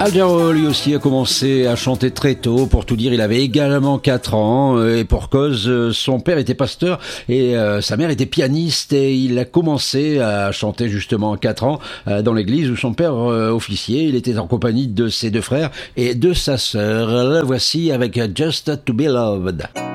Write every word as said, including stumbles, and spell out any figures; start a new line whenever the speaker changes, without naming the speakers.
Al Jarreau, lui aussi, a commencé à chanter très tôt. Pour tout dire, il avait également quatre ans. Et pour cause, son père était pasteur et euh, sa mère était pianiste. Et il a commencé à chanter justement à quatre ans euh, dans l'église où son père euh, officiait. Il était en compagnie de ses deux frères et de sa sœur. Le voici avec Just to Be Loved.